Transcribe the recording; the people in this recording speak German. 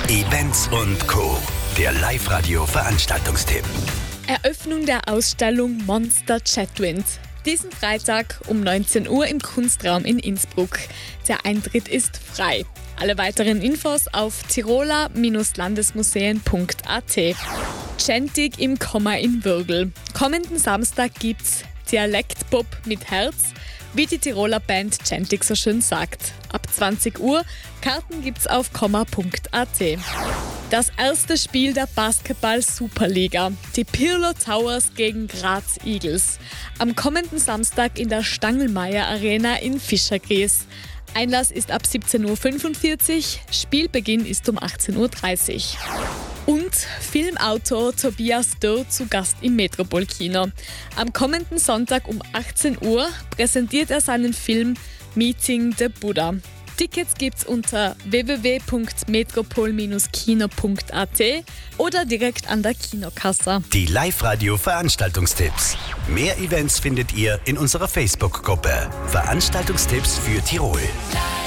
Events und Co. Der Live-Radio-Veranstaltungstipp. Eröffnung der Ausstellung Monster Chatwind. Diesen Freitag um 19 Uhr im Kunstraum in Innsbruck. Der Eintritt ist frei. Alle weiteren Infos auf tiroler-landesmuseen.at. Chantig im Komma in Würgl. Kommenden Samstag gibt's Dialektpop mit Herz, wie die Tiroler Band Chantig so schön sagt. Ab 20 Uhr, Karten gibt's auf komma.at. Das erste Spiel der Basketball-Superliga. Die Pirlo Towers gegen Graz Eagles. Am kommenden Samstag in der Stangelmeier Arena in Fischergries. Einlass ist ab 17.45 Uhr, Spielbeginn ist um 18.30 Uhr. Und Filmautor Tobias Dörr zu Gast im Metropol-Kino. Am kommenden Sonntag um 18 Uhr präsentiert er seinen Film Meeting the Buddha. Tickets gibt's unter www.metropol-kino.at oder direkt an der Kinokasse. Die Live-Radio-Veranstaltungstipps. Mehr Events findet ihr in unserer Facebook-Gruppe. Veranstaltungstipps für Tirol.